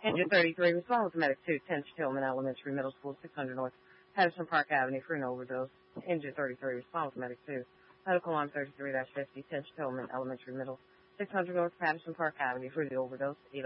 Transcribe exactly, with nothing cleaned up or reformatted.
Engine thirty-three, respond with Medic two, ten Tillman Elementary Middle School, six hundred North Patterson Park Avenue for an overdose. Engine thirty-three, respond with Medic two. Medical line thirty-three fifty, ten Tillman Elementary Middle, six hundred North Patterson Park Avenue for the overdose.